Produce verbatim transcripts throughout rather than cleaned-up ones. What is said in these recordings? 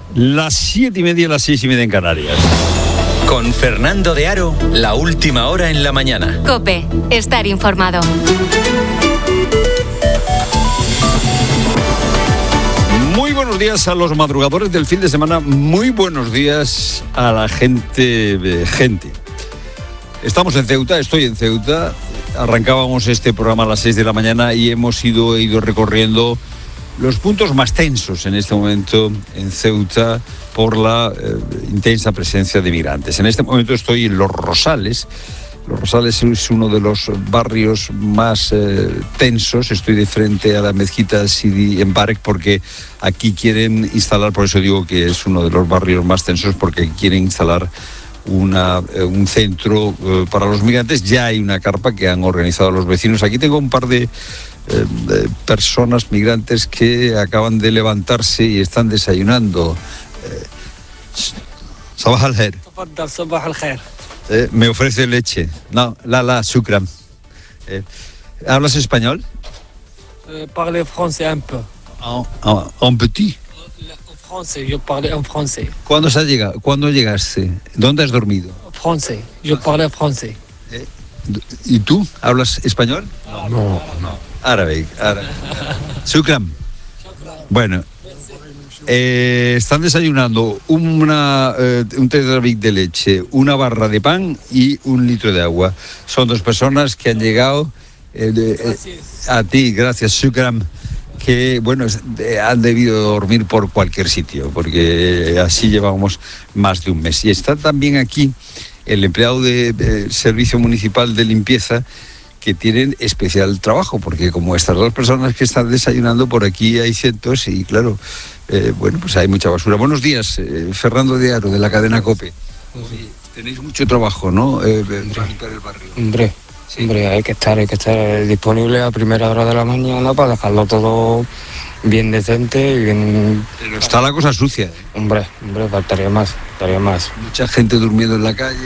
Las siete y media, las seis y media en Canarias. Con Fernando de Aro, la última hora en la mañana. COPE, estar informado. Muy buenos días a los madrugadores del fin de semana. Muy buenos días a la gente. gente. Estamos en Ceuta, estoy en Ceuta. Arrancábamos este programa a las seis de la mañana y hemos ido, ido recorriendo los puntos más tensos en este momento en Ceuta por la eh, intensa presencia de migrantes. En este momento estoy en Los Rosales. Los Rosales es uno de los barrios más eh, tensos. Estoy de frente a la mezquita Sidi Embarek porque aquí quieren instalar, por eso digo que es uno de los barrios más tensos, porque quieren instalar una, eh, un centro eh, para los migrantes. Ya hay una carpa que han organizado los vecinos. Aquí tengo un par de Eh, de personas migrantes que acaban de levantarse y están desayunando. Eh, Sabah al khair. Sabah al khair. Eh, me ofrece leche. No, la la sucram. Eh, ¿Hablas español? Eh, parle français un peu. En, en, en petit. En français, yo parle en français. ¿Cuándo has llegado? ¿Cuándo llegaste? ¿Dónde has dormido? Français, yo parle français. Eh, ¿Y tú? ¿Hablas español? No, no. no. Árabe, árabe. Shukran. Bueno, eh, están desayunando una, eh, un tetrabric de leche, una barra de pan y un litro de agua. Son dos personas que han llegado eh, de, eh, a ti, gracias, Shukran, que bueno, han debido dormir por cualquier sitio, porque así llevamos más de un mes. Y está también aquí el empleado del de Servicio Municipal de Limpieza, que tienen especial trabajo, porque como estas dos personas que están desayunando, por aquí hay cientos y claro, eh, bueno, pues hay mucha basura. Buenos días, eh, Fernando de Aro, de la cadena COPE. Oye, tenéis mucho trabajo, ¿no? Eh, para limpiar el barrio. Hombre, sí. hombre, hay que estar, hay que estar disponible a primera hora de la mañana para dejarlo todo bien decente y bien... Pero está la cosa sucia. ¿eh? Hombre, hombre, faltaría más, faltaría más. Mucha gente durmiendo en la calle.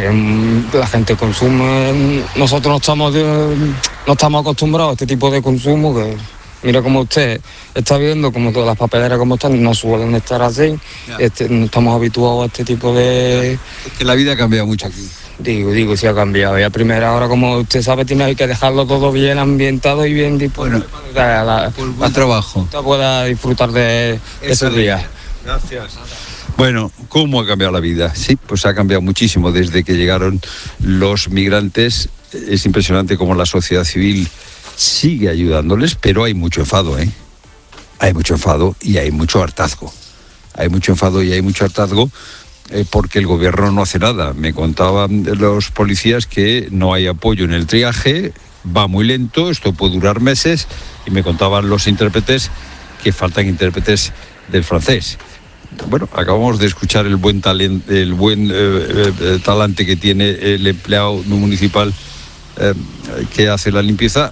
Eh, la gente consume, nosotros no estamos, de, no estamos acostumbrados a este tipo de consumo, que mira como usted está viendo, como todas las papeleras como están, no suelen estar así, este, no estamos habituados a este tipo de... Es que la vida ha cambiado mucho aquí. Digo, digo, sí ha cambiado. Y a primera hora, como usted sabe, tiene que dejarlo todo bien ambientado y bien disponible. Bueno, para la, por buen trabajo. Usted pueda disfrutar de esos días. Gracias. Bueno, ¿cómo ha cambiado la vida? Sí, pues ha cambiado muchísimo desde que llegaron los migrantes. Es impresionante cómo la sociedad civil sigue ayudándoles, pero hay mucho enfado, ¿eh? Hay mucho enfado y hay mucho hartazgo. Hay mucho enfado y hay mucho hartazgo. Eh, porque el gobierno no hace nada. Me contaban los policías que no hay apoyo en el triaje, va muy lento, esto puede durar meses, y me contaban los intérpretes que faltan intérpretes del francés. Bueno, acabamos de escuchar el buen talento, el buen eh, eh, talante que tiene el empleado municipal eh, que hace la limpieza,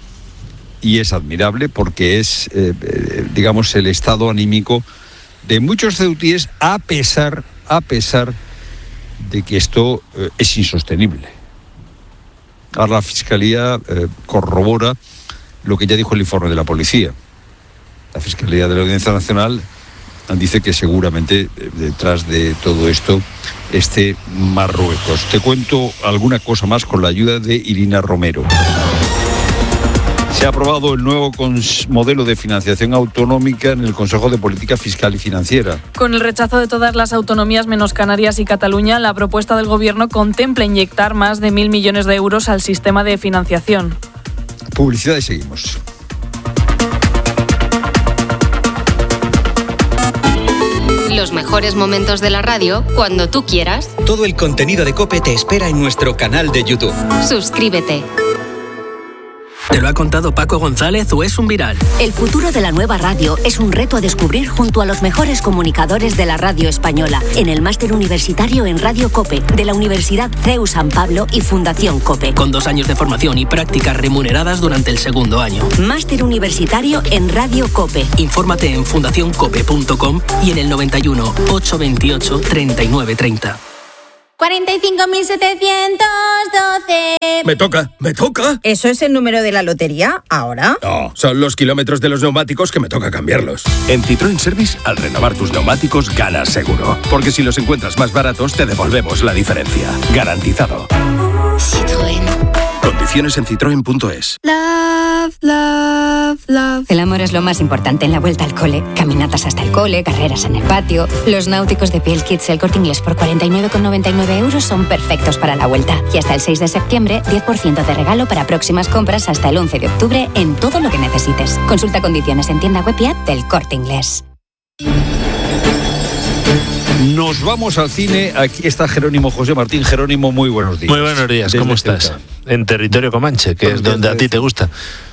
y es admirable porque es, eh, eh, digamos, el estado anímico de muchos ceutíes, a pesar a pesar de que esto eh, es insostenible. Ahora la Fiscalía eh, corrobora lo que ya dijo el informe de la policía. La Fiscalía de la Audiencia Nacional dice que seguramente eh, detrás de todo esto esté Marruecos. Te cuento alguna cosa más con la ayuda de Irina Romero. Se ha aprobado el nuevo cons- modelo de financiación autonómica en el Consejo de Política Fiscal y Financiera. Con el rechazo de todas las autonomías menos Canarias y Cataluña, la propuesta del Gobierno contempla inyectar más de mil millones de euros al sistema de financiación. Publicidad y seguimos. Los mejores momentos de la radio cuando tú quieras. Todo el contenido de COPE te espera en nuestro canal de YouTube. Suscríbete. ¿Te lo ha contado Paco González o es un viral? El futuro de la nueva radio es un reto a descubrir junto a los mejores comunicadores de la radio española en el máster universitario en Radio COPE de la Universidad C E U San Pablo y Fundación COPE. Con dos años de formación y prácticas remuneradas durante el segundo año. Máster universitario en Radio COPE. Infórmate en fundación cope punto com y en el noventa y uno, ochocientos veintiocho, treinta y nueve treinta. cuarenta y cinco mil setecientos doce. Me toca, me toca. ¿Eso es el número de la lotería ahora? No, son los kilómetros de los neumáticos que me toca cambiarlos. En Citroën Service, al renovar tus neumáticos, ganas seguro. Porque si los encuentras más baratos, te devolvemos la diferencia. Garantizado. Citroën. Condiciones en citroen punto es. Love, love, love. El amor es lo más importante en la vuelta al cole. Caminatas hasta el cole, carreras en el patio. Los náuticos de Piel Kids El Corte Inglés por cuarenta y nueve con noventa y nueve euros son perfectos para la vuelta. Y hasta el seis de septiembre, diez por ciento de regalo para próximas compras hasta el once de octubre en todo lo que necesites. Consulta condiciones en tienda web y app del Corte Inglés. Nos vamos al cine. Aquí está Jerónimo José Martín. Jerónimo, muy buenos días. Muy buenos días, ¿cómo estás? Ceuta. En territorio comanche, que es donde a ti te gusta.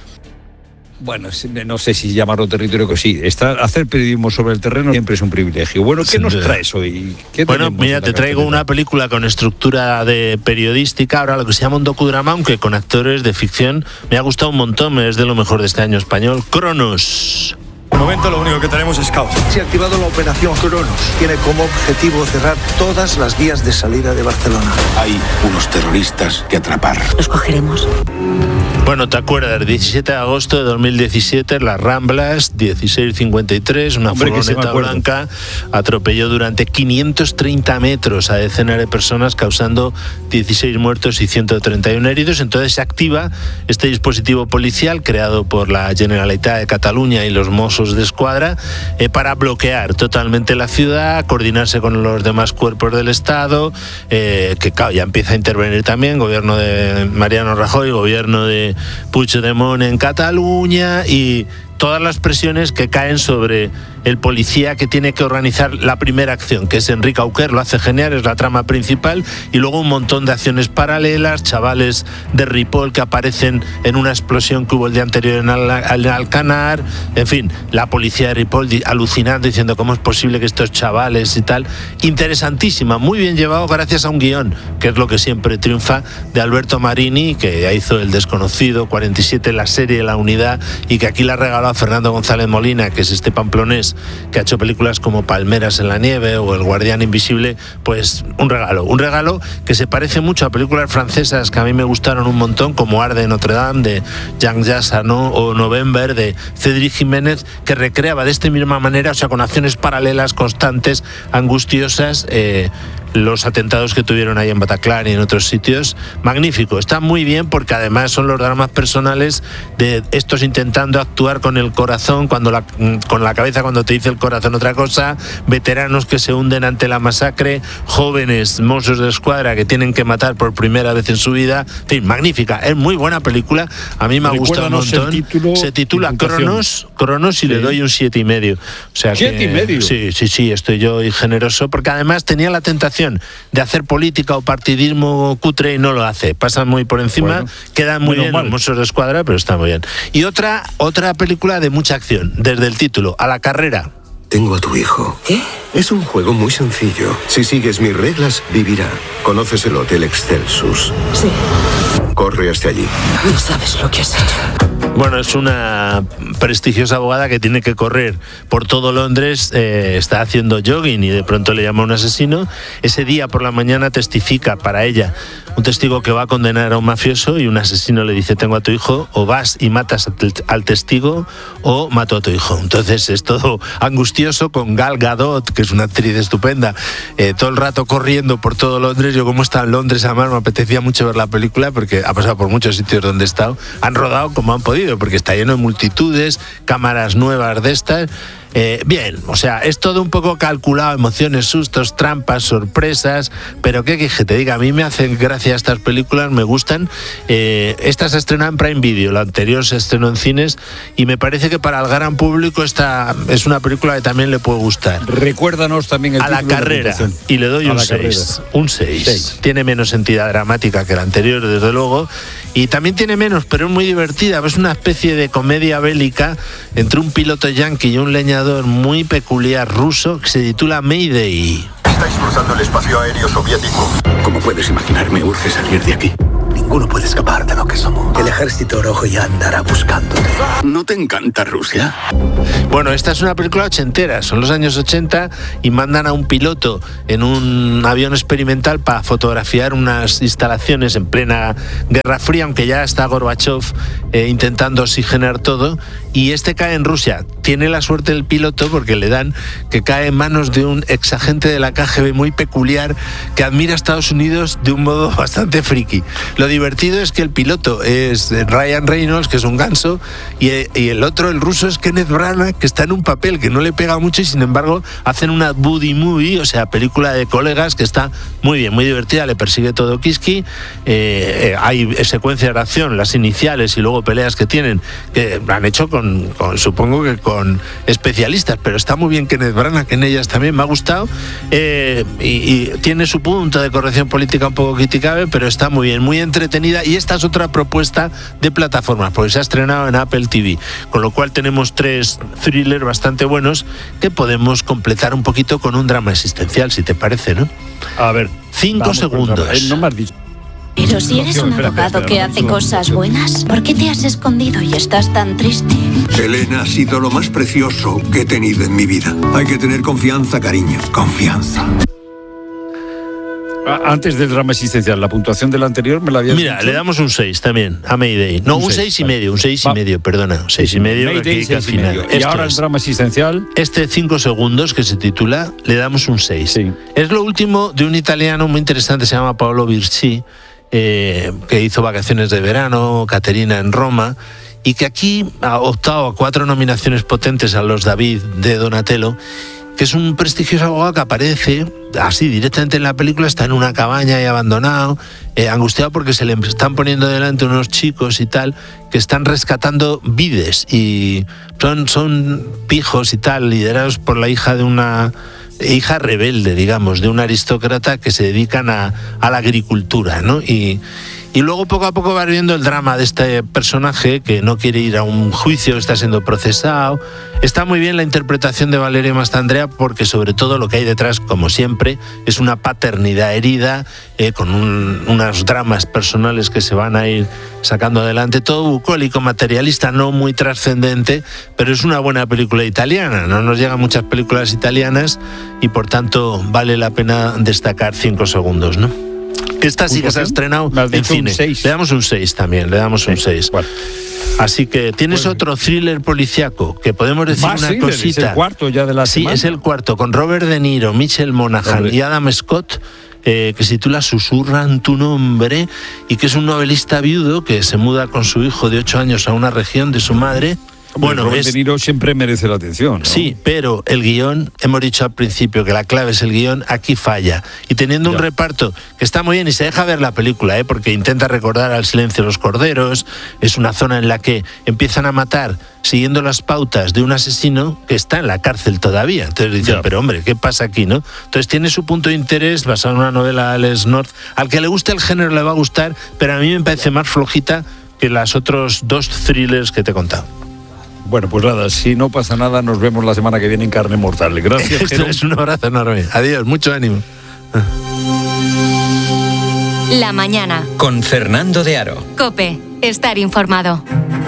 Bueno, no sé si llamarlo territorio que sí. Estar, hacer periodismo sobre el terreno siempre es un privilegio. Bueno, ¿qué nos traes hoy? ¿Qué bueno, mira, te traigo una película con estructura de periodística, ahora lo que se llama un docudrama, aunque con actores de ficción. Me ha gustado un montón, es de lo mejor de este año español. Cronos. De momento lo único que tenemos es caos. Se ha activado la operación Cronos. Tiene como objetivo cerrar todas las vías de salida de Barcelona. Hay unos terroristas que atrapar. Los cogeremos. Bueno, ¿te acuerdas? diecisiete de agosto de dos mil diecisiete, Las Ramblas, dieciséis cincuenta y tres, una Hombre, furgoneta blanca atropelló durante quinientos treinta metros a decenas de personas, causando dieciséis muertos y ciento treinta y uno heridos. Entonces se activa este dispositivo policial creado por la Generalitat de Cataluña y los Mossos de Escuadra eh, para bloquear totalmente la ciudad, coordinarse con los demás cuerpos del Estado, eh, que claro, ya empieza a intervenir también gobierno de Mariano Rajoy, gobierno de Puigdemont en Cataluña y todas las presiones que caen sobre el policía que tiene que organizar la primera acción, que es Enrique Auquer, lo hace genial, es la trama principal, y luego un montón de acciones paralelas, chavales de Ripoll que aparecen en una explosión que hubo el día anterior en Al- Al- Alcanar, en fin, la policía de Ripoll di- alucinando, diciendo cómo es posible que estos chavales y tal. Interesantísima, muy bien llevado gracias a un guión, que es lo que siempre triunfa, de Alberto Marini, que hizo El Desconocido, cuarenta y siete, la serie La Unidad, y que aquí la regaló a Fernando González Molina, que es este pamplonés que ha hecho películas como Palmeras en la nieve o El Guardián Invisible. Pues un regalo, un regalo que se parece mucho a películas francesas que a mí me gustaron un montón, como Arde de Notre Dame de Jean-Jacques Arnaud o November de Cédric Jiménez, que recreaba de esta misma manera, o sea, con acciones paralelas, constantes, angustiosas, eh, los atentados que tuvieron ahí en Bataclan y en otros sitios. Magnífico, está muy bien porque además son los dramas personales de estos intentando actuar con el corazón, cuando la, con la cabeza cuando te dice el corazón otra cosa, veteranos que se hunden ante la masacre, jóvenes mozos de escuadra que tienen que matar por primera vez en su vida. En fin, magnífica, es muy buena película, a mí me ha gustado un montón. Título, se titula Cronos, Cronos y sí. Le doy un siete y medio. O sea ¿Siete que, y medio? Sí, sí, sí, estoy yo generoso porque además tenía la tentación de hacer política o partidismo cutre y no lo hace, pasa muy por encima, bueno, quedan muy bien mal. Los Mossos de Escuadra, pero está muy bien. Y otra, otra película de mucha acción, desde el título, A la carrera. Tengo a tu hijo. ¿Qué? Es un juego muy sencillo. Si sigues mis reglas, vivirá. ¿Conoces el Hotel Excelsus? Sí. Corre hasta allí. No sabes lo que has hecho. Bueno, es una prestigiosa abogada que tiene que correr por todo Londres, eh, está haciendo jogging y de pronto le llama un asesino. Ese día por la mañana testifica para ella un testigo que va a condenar a un mafioso y un asesino le dice: tengo a tu hijo, o vas y matas al testigo o mato a tu hijo. Entonces es todo angustioso, con Gal Gadot, que es una actriz estupenda, eh, todo el rato corriendo por todo Londres. Yo como está en Londres, además me apetecía mucho ver la película porque ha pasado por muchos sitios donde he estado. Han rodado como han podido porque está lleno de multitudes, cámaras nuevas de estas. Eh, bien, o sea, es todo un poco calculado, emociones, sustos, trampas, sorpresas, pero qué que te diga, a mí me hacen gracia estas películas, me gustan. Eh, esta se estrenó en Prime Video, la anterior se estrenó en cines y me parece que para el gran público esta es una película que también le puede gustar. Recuérdanos también el A la carrera, y le doy un seis, un seis. Tiene menos entidad dramática que la anterior, desde luego, y también tiene menos, pero es muy divertida, es una especie de comedia bélica entre un piloto yanqui y un leñador muy peculiar ruso que se titula Mayday. Estáis cruzando el espacio aéreo soviético. Como puedes imaginar, me urge salir de aquí. ninguno puede escapar de lo que somos. El ejército rojo ya andará buscándote. ¿No te encanta Rusia? Bueno, esta es una película ochentera, son los años ochenta y mandan a un piloto en un avión experimental para fotografiar unas instalaciones en plena Guerra Fría, aunque ya está Gorbachev eh, intentando oxigenar todo, y este cae en Rusia. Tiene la suerte el piloto porque le dan que cae en manos de un exagente de la K G B muy peculiar que admira a Estados Unidos de un modo bastante friki. Lo divertido es que el piloto es Ryan Reynolds, que es un ganso, y, y el otro, el ruso, es Kenneth Branagh, que está en un papel que no le pega mucho y sin embargo hacen una buddy movie, o sea, película de colegas que está muy bien, muy divertida, le persigue todo Kiski, eh, eh, hay secuencias de acción, las iniciales y luego peleas que tienen, que han hecho con, con supongo que con especialistas, pero está muy bien Kenneth Branagh, que en ellas también me ha gustado, eh, y, y tiene su punto de corrección política un poco criticable, pero está muy bien, muy entretenida, y esta es otra propuesta de plataformas, porque se ha estrenado en Apple T V, con lo cual tenemos tres thrillers bastante buenos que podemos completar un poquito con un drama existencial, si te parece, ¿no? A ver, cinco segundos. Eh, no me has dicho. Pero si eres un abogado que hace cosas buenas, ¿por qué te has escondido y estás tan triste? Elena ha sido lo más precioso que he tenido en mi vida. Hay que tener confianza, cariño. Confianza. Antes del drama existencial, la puntuación del anterior me la había Mira, dicho. Le damos un seis también a Mayday. No, un seis y medio, un seis y medio, perdona. Un seis y medio, Mayday, que al final. Y, y ahora el drama existencial. Este cinco segundos que se titula, le damos un seis. Sí. Es lo último de un italiano muy interesante, se llama Paolo Virci, eh, que hizo Vacaciones de Verano, Caterina en Roma, y que aquí ha optado a cuatro nominaciones potentes a los David de Donatello, que es un prestigioso abogado que aparece así directamente en la película, está en una cabaña y abandonado, eh, angustiado porque se le están poniendo delante unos chicos y tal, que están rescatando vides, y son, son pijos y tal, liderados por la hija de una hija rebelde, digamos, de un aristócrata que se dedican a, a la agricultura, ¿no? Y Y luego poco a poco va viendo el drama de este personaje que no quiere ir a un juicio, está siendo procesado. Está muy bien la interpretación de Valeria Mastandrea, porque sobre todo lo que hay detrás, como siempre, es una paternidad herida, eh, con un, unos dramas personales que se van a ir sacando adelante. Todo bucólico, materialista, no muy trascendente, pero es una buena película italiana. No nos llegan muchas películas italianas y por tanto vale la pena destacar cinco segundos, ¿no? Esta sí que se ha estrenado en cine. Le damos un seis también, le damos un seis. Bueno. Así que tienes bueno. otro thriller policiaco que podemos decir Más una thriller, cosita. Es el cuarto ya de la Sí, semana. es el cuarto, con Robert De Niro, Michelle Monaghan Robert. y Adam Scott, eh, que se titula Susurran tu nombre, y que es un novelista viudo que se muda con su hijo de ocho años a una región de su madre. Bueno, Robert es, De Niro siempre merece la atención, ¿no? Sí, pero el guión, hemos dicho al principio que la clave es el guión, aquí falla. Y teniendo ya. un reparto que está muy bien, y se deja ver la película, ¿eh? Porque intenta recordar al silencio de los corderos, es una zona en la que empiezan a matar siguiendo las pautas de un asesino que está en la cárcel todavía. Entonces dicen, ya. pero hombre, ¿qué pasa aquí, no? Entonces tiene su punto de interés basado en una novela de Alex North. Al que le guste el género le va a gustar, pero a mí me parece más flojita que las otros dos thrillers que te he contado. Bueno, pues nada, si no pasa nada, nos vemos la semana que viene en Carne Mortal. Gracias, Esto es un abrazo enorme. Adiós, mucho ánimo. La mañana. Con Fernando de Aro. COPE. Estar informado.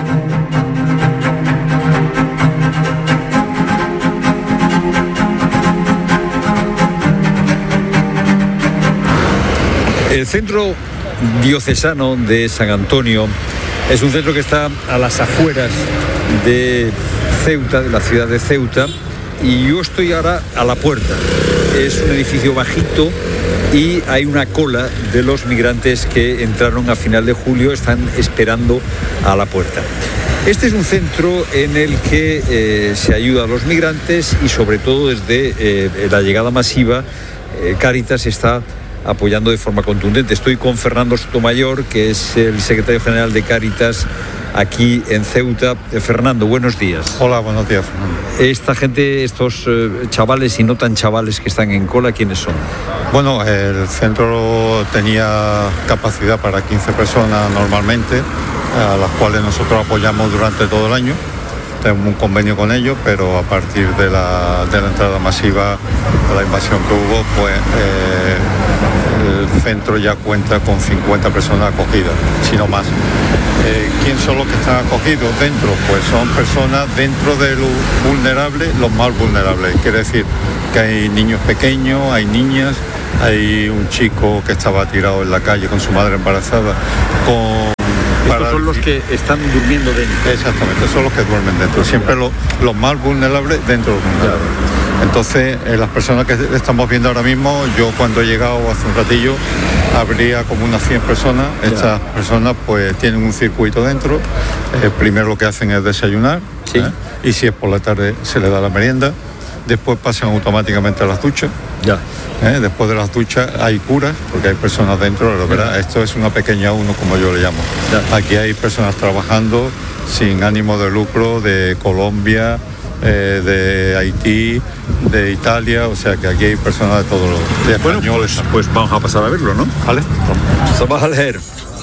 El Centro Diocesano de San Antonio es un centro que está a las afueras de Ceuta, de la ciudad de Ceuta, y yo estoy ahora a la puerta. Es un edificio bajito y hay una cola de los migrantes que entraron a final de julio, están esperando a la puerta. Este es un centro en el que eh, se ayuda a los migrantes y sobre todo desde eh, la llegada masiva, eh, Cáritas está apoyando de forma contundente. Estoy con Fernando Sotomayor, que es el secretario general de Cáritas aquí en Ceuta. Eh, Fernando, buenos días. Hola, buenos días, Fernando. Esta gente, estos eh, chavales y no tan chavales que están en cola, ¿quiénes son? Bueno, el centro tenía capacidad para quince personas normalmente, a las cuales nosotros apoyamos durante todo el año. Tenemos un convenio con ellos, pero a partir de la, de la entrada masiva, de la invasión que hubo, pues eh, el centro ya cuenta con cincuenta personas acogidas, si no más. Eh, ¿Quién son los que están acogidos dentro? Pues son personas dentro de lo vulnerable, los más vulnerables. Quiere decir que hay niños pequeños, hay niñas, hay un chico que estaba tirado en la calle con su madre embarazada, con... Estos son los que están durmiendo dentro. Exactamente, son los que duermen dentro. Siempre los, los más vulnerables dentro de los vulnerables. Entonces, eh, las personas que estamos viendo ahora mismo, yo cuando he llegado hace un ratillo, habría como unas cien personas. Estas personas pues tienen un circuito dentro. Eh, primero lo que hacen es desayunar, sí. ¿eh? Y si es por la tarde se les da la merienda. Después pasan automáticamente a las duchas. Ya. ¿Eh? Después de las duchas hay curas, porque hay personas dentro, la verdad, esto es una pequeña uno, como yo le llamo. Ya. Aquí hay personas trabajando sin ánimo de lucro de Colombia, eh, de Haití, de Italia, o sea que aquí hay personas de todos los de bueno, pues, pues vamos a pasar a verlo, ¿no? Vale. Sabah al-Khair.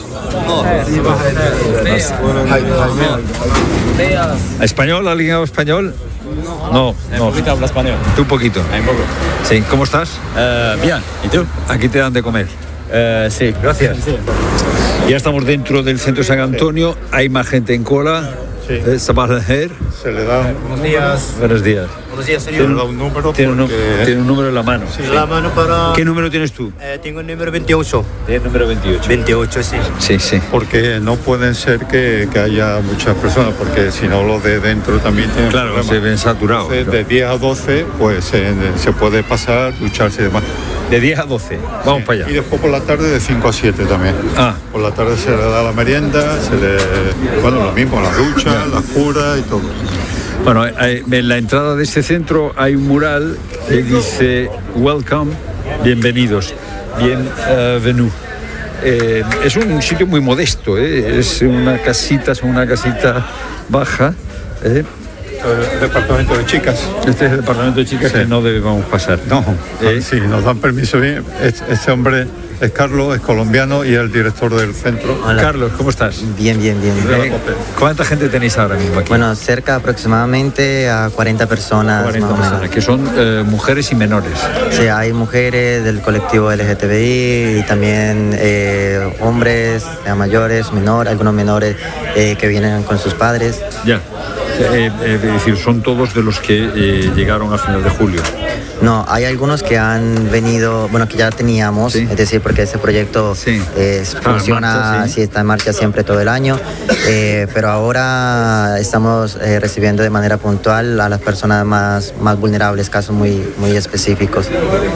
¿Español? ¿Alguien habla español? No, un no. poquito habla español. ¿Tú un poquito? Un poco. Sí, ¿cómo estás? Uh, bien, ¿y tú? Aquí te dan de comer. Uh, sí. Gracias. Sí. Ya estamos dentro del centro San Antonio, hay más gente en cola. Sí. Eh, Sabah al-Khair. Se le da buenos días. Buenos días. Buenos días, señor. Se le da un número tiene, porque... un, tiene un número en la mano. Sí. La mano para... ¿Qué número tienes tú? Eh, tengo el número veintiocho. ¿Tienes el número veintiocho? veintiocho, sí. Sí, sí. Porque no pueden ser que, que haya muchas personas, porque si no los de dentro también tienen claro, problemas. se ven saturados. Entonces, claro. De diez a doce, pues se, se puede pasar, ducharse y demás. De diez a doce, vamos sí. para allá. Y después por la tarde de cinco a siete también. Ah. Por la tarde se le da la merienda, se le... Bueno, lo mismo, la ducha, la cura y todo. Bueno, en la entrada de este centro hay un mural que dice Welcome, bienvenidos, bienvenue. Eh, es un sitio muy modesto, ¿eh? Es una casita, es una casita baja. ¿eh? El departamento de chicas. Este es el departamento de chicas sí. Que no debemos pasar. No, ¿Eh? sí, nos dan permiso bien. Este hombre es Carlos, es colombiano y es el director del centro. Hola. Carlos, ¿cómo estás? Bien, bien, bien. Eh, ¿Cuánta gente tenéis ahora mismo aquí? Bueno, cerca aproximadamente a cuarenta personas. cuarenta más personas, que son eh, mujeres y menores. Sí, hay mujeres del colectivo L G T B I y también eh, hombres, eh, mayores, menores, algunos menores eh, que vienen con sus padres. Ya. Eh, eh, es decir, son todos de los que eh, llegaron a final de julio. No, hay algunos que han venido, bueno, que ya teníamos, ¿sí? Es decir, porque este proyecto sí. eh, funciona, marcha, sí. Sí, está en marcha siempre todo el año, eh, pero ahora estamos eh, recibiendo de manera puntual a las personas más, más vulnerables, casos muy, muy específicos.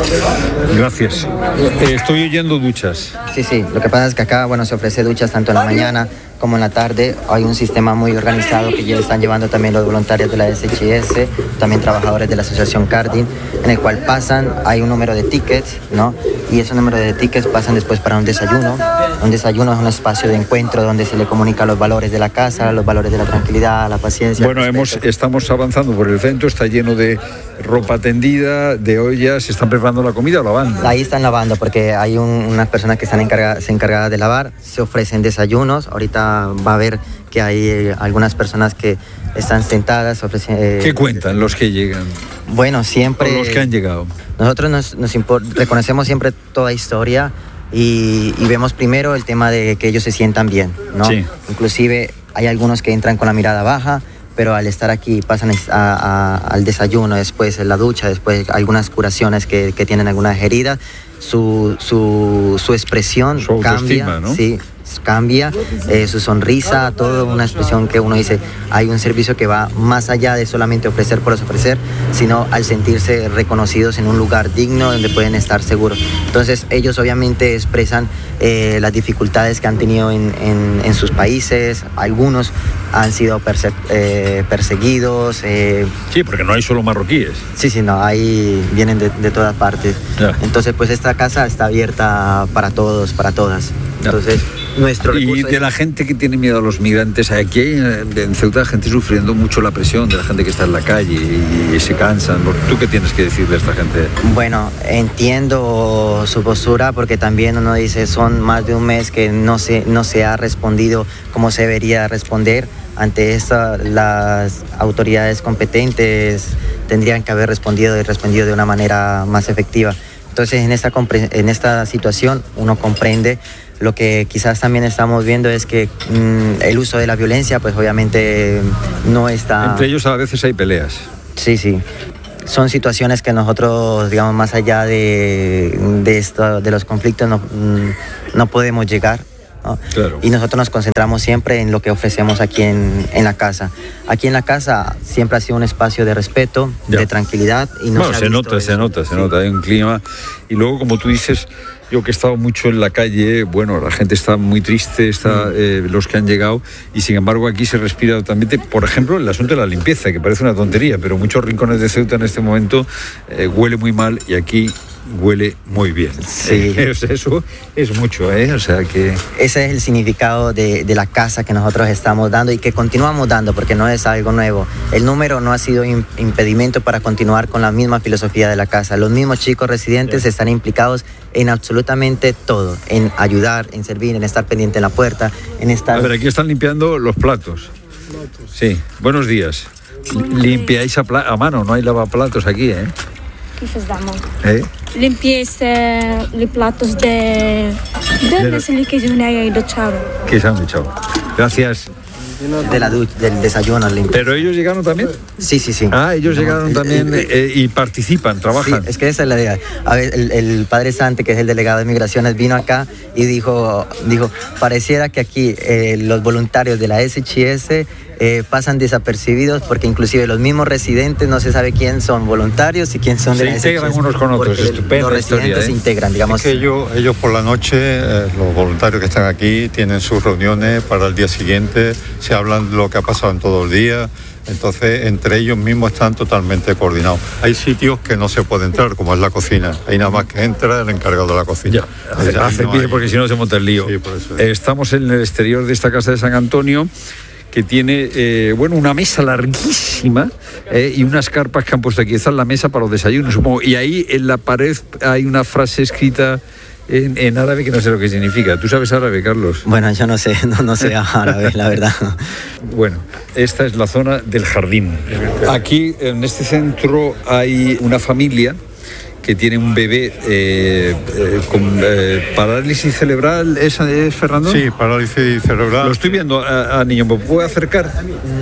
Gracias. Eh, estoy oyendo duchas. Sí, sí, lo que pasa es que acá, bueno, se ofrece duchas tanto en la mañana como en la tarde. Hay un sistema muy organizado que ya están llevando también los voluntarios de la S H S, también trabajadores de la asociación Cardin, en el cual pasan, hay un número de tickets, ¿no? Y ese número de tickets pasan después para un desayuno. Un desayuno es un espacio de encuentro donde se le comunica los valores de la casa, los valores de la tranquilidad, la paciencia. Bueno, hemos, estamos avanzando por el centro, está lleno de ropa tendida, de ollas, ¿se están preparando la comida o lavando? Ahí están lavando porque hay un, unas personas que están encargadas, se encargadas de lavar, se ofrecen desayunos, ahorita va a ver que hay eh, algunas personas que están sentadas. Ofrecen, eh, ¿Qué cuentan los que llegan? Bueno, siempre... O los que han llegado. Nosotros nos, nos import, reconocemos siempre toda historia y, y vemos primero el tema de que ellos se sientan bien, ¿no? Sí. Inclusive hay algunos que entran con la mirada baja, pero al estar aquí pasan a, a, al desayuno, después en la ducha, después algunas curaciones que, que tienen algunas heridas, su, su, su expresión su cambia, ¿no? Sí, cambia, eh, su sonrisa, toda una expresión que uno dice, hay un servicio que va más allá de solamente ofrecer por ofrecer, sino al sentirse reconocidos en un lugar digno donde pueden estar seguros. Entonces ellos obviamente expresan eh, las dificultades que han tenido en, en, en sus países, algunos han sido perse eh, perseguidos. Eh, sí, porque no hay solo marroquíes. Sí, sí, no, ahí vienen de, de todas partes. Ya. Entonces pues esta casa está abierta para todos, para todas. Entonces, nuestro y de es... la gente que tiene miedo a los migrantes, aquí hay en Ceuta gente sufriendo mucho la presión de la gente que está en la calle y, y se cansan. ¿Tú qué tienes que decirle a esta gente? Bueno, entiendo su postura porque también uno dice, son más de un mes que no se, no se ha respondido como se debería responder. Ante esto, las autoridades competentes tendrían que haber respondido y respondido de una manera más efectiva. Entonces en esta, en esta situación uno comprende. Lo que quizás también estamos viendo es que mmm, el uso de la violencia pues obviamente no está... Entre ellos a veces hay peleas. Sí, sí. Son situaciones que nosotros, digamos, más allá de, de, esto, de los conflictos no, no podemos llegar, ¿no? Claro. Y nosotros nos concentramos siempre en lo que ofrecemos aquí en, en la casa. Aquí en la casa siempre ha sido un espacio de respeto, ya. de tranquilidad. Y no bueno, se, se nota, eso. se nota, se sí. nota, hay un clima. Y luego, como tú dices, yo que he estado mucho en la calle, bueno, la gente está muy triste, está, mm. eh, los que han llegado, y sin embargo aquí se respira totalmente. Por ejemplo, el asunto de la limpieza, que parece una tontería, pero muchos rincones de Ceuta en este momento eh, huele muy mal, y aquí huele muy bien. Sí. Eh, eso es mucho, ¿eh? O sea que... Ese es el significado de, de la casa que nosotros estamos dando y que continuamos dando, porque no es algo nuevo. El número no ha sido un impedimento para continuar con la misma filosofía de la casa. Los mismos chicos residentes sí. están implicados en absolutamente todo, en ayudar, en servir, en estar pendiente en la puerta, en estar... A ver, aquí están limpiando los platos. Sí, buenos días. Limpiáis a, pla- a mano, no hay lavaplatos aquí, ¿eh? Che facciamo? Eh? Limpieza i platos de... ¿Dónde se li che non hai duchado? Que se han duchado. Gracias. De la du- del desayuno limpio. ¿Pero ellos llegaron también? Sí, sí, sí. Ah, ellos no, llegaron el, también el, eh, y participan, trabajan. Sí, es que esa es la idea. A ver, el, el padre Sante, que es el delegado de Migraciones, vino acá y dijo, dijo pareciera que aquí eh, los voluntarios de la S H S eh, pasan desapercibidos porque inclusive los mismos residentes no se sabe quién son voluntarios y quién son se de la S H S. Se integran unos con otros, estupendo. Los residentes historia, ¿eh? se integran, digamos. Es que ellos, ellos por la noche, eh, los voluntarios que están aquí, tienen sus reuniones para el día siguiente, se hablan de lo que ha pasado en todo el día, entonces entre ellos mismos están totalmente coordinados. Hay sitios que no se puede entrar, como es la cocina, ahí nada más que entra el encargado de la cocina. Ya, hace, hace no bien, hay... porque si no se monta el lío. Sí, por eso. Eh, estamos en el exterior de esta casa de San Antonio, que tiene, eh, bueno, una mesa larguísima eh, y unas carpas que han puesto aquí. Esta es la mesa para los desayunos, supongo. Y ahí en la pared hay una frase escrita en, en árabe que no sé lo que significa. ¿Tú sabes árabe, Carlos? Bueno, yo no sé, no, no sé árabe, la verdad. Bueno, esta es la zona del jardín. Aquí, en este centro, hay una familia que tiene un bebé eh, eh, con eh, parálisis cerebral. ¿Es, es Fernando? Sí, parálisis cerebral. Lo estoy viendo a, a niño. ¿Me puedo acercar?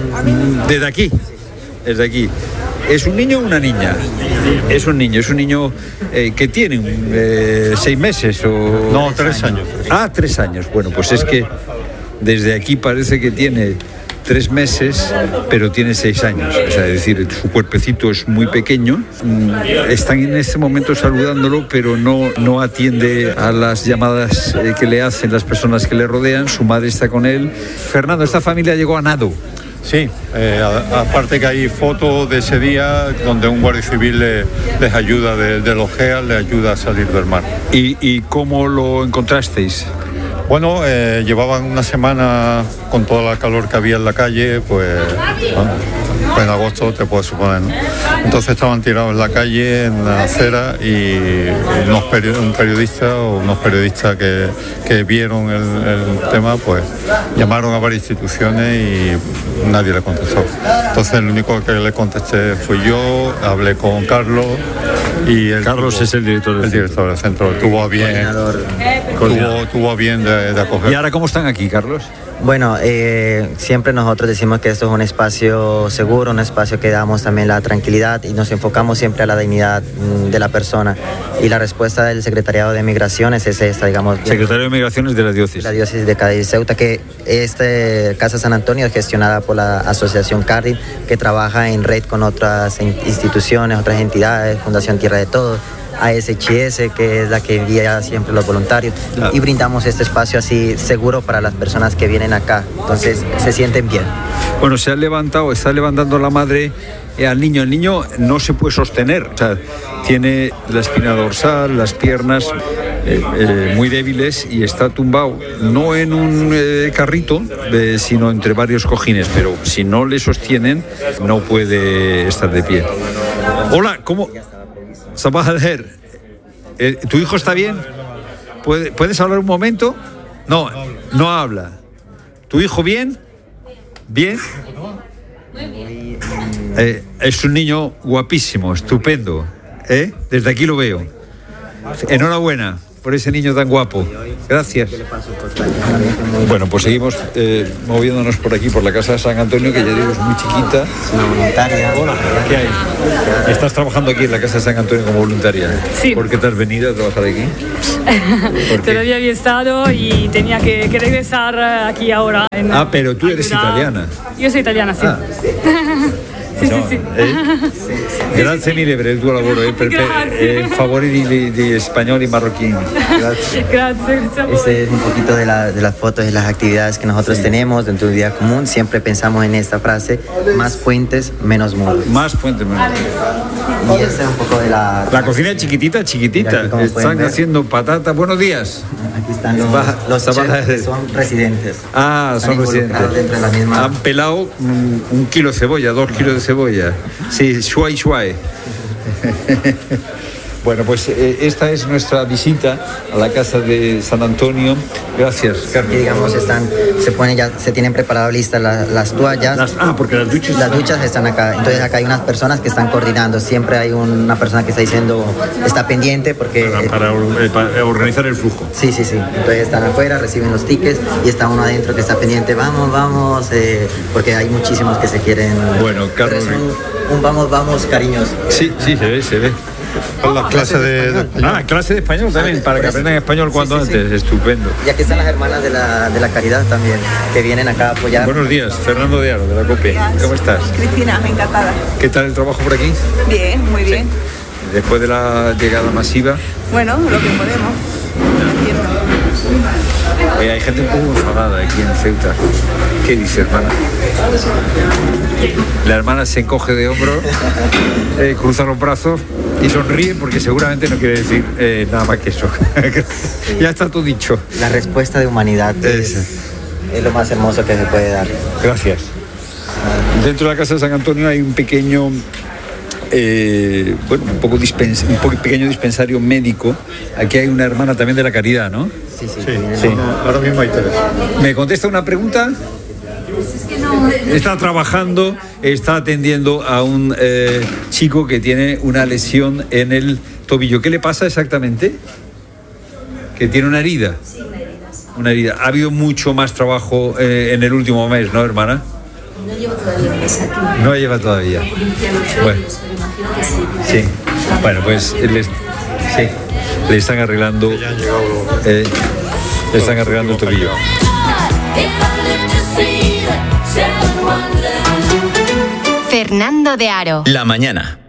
Desde aquí. Desde aquí. ¿Es un niño o una niña? Es un niño. Es un niño eh, que tiene eh, seis meses o... No, tres años. Ah, tres años. Bueno, pues es que desde aquí parece que tiene tres meses, pero tiene seis años. O sea, es decir, su cuerpecito es muy pequeño. Están en este momento saludándolo, pero no, no atiende a las llamadas que le hacen las personas que le rodean. Su madre está con él. Fernando, esta familia llegó a nado. Sí, eh, a, aparte que hay fotos de ese día donde un guardia civil le, les ayuda de, de los G E A, le ayuda a salir del mar. ¿Y, y cómo lo encontrasteis? Bueno, eh, llevaban una semana con toda la calor que había en la calle, pues, bueno, pues en agosto te puedes suponer, ¿no? Entonces estaban tirados en la calle, en la acera, y unos peri- un periodista o unos periodistas que, que vieron el, el tema, pues llamaron a varias instituciones y nadie le contestó. Entonces el único que le contesté fui yo, hablé con Carlos. Y el Carlos tuvo, es el director del el centro. director del centro. Tuvo a bien, tuvo, tuvo a bien de, de acoger. ¿Y ahora cómo están aquí, Carlos? Bueno, eh, siempre nosotros decimos que esto es un espacio seguro, un espacio que damos también la tranquilidad y nos enfocamos siempre a la dignidad mm, de la persona. Y la respuesta del Secretariado de Migraciones es esta, digamos. Secretario de Migraciones de la diócesis. La diócesis de Cádiz y Ceuta, que esta Casa San Antonio es gestionada por la Asociación Cádiz, que trabaja en red con otras instituciones, otras entidades, Fundación Tierra de Todos, A S H S, que es la que envía siempre los voluntarios, claro. Y brindamos este espacio así seguro para las personas que vienen acá, entonces se sienten bien. Bueno, se ha levantado, está levantando la madre eh, al niño. El niño no se puede sostener, o sea, tiene la espina dorsal, las piernas eh, eh, muy débiles y está tumbado, no en un eh, carrito, eh, sino entre varios cojines, pero si no le sostienen no puede estar de pie. Hola, ¿cómo? Sabah al-Her, eh, ¿tu hijo está bien? ¿Puede, ¿Puedes hablar un momento? No, no habla. ¿Tu hijo bien? ¿Bien? Eh, es un niño guapísimo, estupendo. ¿Eh? Desde aquí lo veo. Enhorabuena por ese niño tan guapo. Gracias. Bueno, pues seguimos eh, moviéndonos por aquí, por la Casa de San Antonio, que ya digo, es muy chiquita. Una voluntaria. Hola, ¿qué hay? ¿Estás trabajando aquí en la Casa de San Antonio como voluntaria? Sí. ¿Por qué te has venido a trabajar aquí? Todavía había estado y tenía que, que regresar aquí ahora. En, ah, pero tú eres ayudar. italiana. Yo soy italiana, sí. Ah. Sì, sì, sì. Eh? Grazie mille per il tuo lavoro e per eh, favori di, di spagnoli y marroquín. Gracias. Gracias, gracias. Ese es un poquito de, la, de las fotos y las actividades que nosotros sí. tenemos dentro de un día común. Siempre pensamos en esta frase: más puentes, menos muros. Más puentes, menos muros. Y ese es un poco de la... La cocina es chiquitita, chiquitita. Están haciendo patatas. Buenos días. Aquí están los, Baja, los chefs que son residentes. Ah, están son residentes. Dentro de la misma... Han pelado un, un kilo de cebolla, dos kilos de cebolla. Sí, shuai shuai. Bueno, pues eh, esta es nuestra visita a la Casa de San Antonio. Gracias, Carmen. Y digamos, están, se pone ya, se tienen preparadas listas las, las toallas. Las, ah, porque las duchas. Las duchas están acá. Entonces acá hay unas personas que están coordinando. Siempre hay una persona que está diciendo, está pendiente porque... Para, para, eh, para organizar el flujo. Sí, sí, sí. Entonces están afuera, reciben los tickets y está uno adentro que está pendiente. Vamos, vamos, eh, porque hay muchísimos que se quieren... Bueno, Carlos. Un, un vamos, vamos, cariños. Sí, sí, se ve, se ve. La clase de, de español. Ah, clase de español también, ah, para que aprendan español cuanto sí, sí, antes, sí. Estupendo. Y aquí están las hermanas de la, de la caridad también, que vienen acá a apoyar. Buenos días, Fernando de Aro, de la COPE. ¿Cómo estás? Cristina, encantada. ¿Qué tal el trabajo por aquí? Bien, muy bien. Sí. Después de la llegada masiva. Bueno, lo que podemos. Oye, hay gente un poco enfadada aquí en Ceuta. ¿Qué dice, hermana? La hermana se encoge de hombro, eh, cruza los brazos y sonríe porque seguramente no quiere decir eh, nada más que eso. Ya está todo dicho. La respuesta de humanidad es, es lo más hermoso que se puede dar. Gracias. Dentro de la Casa de San Antonio hay un pequeño... Eh, bueno, un poco dispens- un poco pequeño dispensario médico. Aquí hay una hermana también de la caridad, ¿no? Sí, sí. sí, sí. Ahora mismo hay tres. ¿Me contesta una pregunta? Está trabajando, está atendiendo a un eh, chico que tiene una lesión en el tobillo. ¿Qué le pasa exactamente? Que tiene una herida. Sí, una herida. Una herida. Ha habido mucho más trabajo eh, en el último mes, ¿no, hermana? No llevo todavía un mes aquí. No lleva todavía. Bueno. Sí. Bueno, pues les, sí, le están arreglando. Eh, le están arreglando el tobillo. Fernando de Aro. La mañana.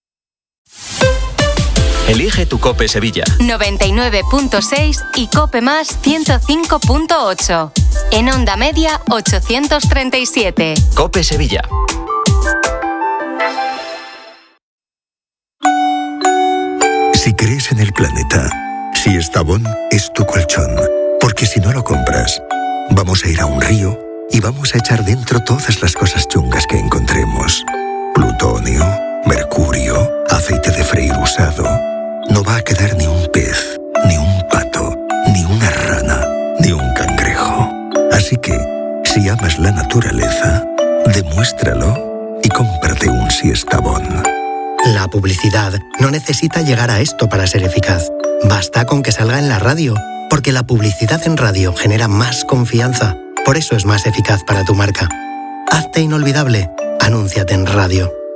Elige tu COPE Sevilla. noventa y nueve punto seis y COPE Más ciento cinco punto ocho. En onda media ochocientos treinta y siete. COPE Sevilla. Si crees en el planeta, si Estavón es tu colchón, porque si no lo compras, vamos a ir a un río y vamos a echar dentro todas las cosas chungas que encontremos. Plutonio, mercurio, aceite de freír usado. No va a quedar ni un pez, ni un pato, ni una rana, ni un cangrejo. Así que, si amas la naturaleza, demuéstralo y cómprate un Siestabón. La publicidad no necesita llegar a esto para ser eficaz. Basta con que salga en la radio, porque la publicidad en radio genera más confianza. Por eso es más eficaz para tu marca. Hazte inolvidable. Anúnciate en radio.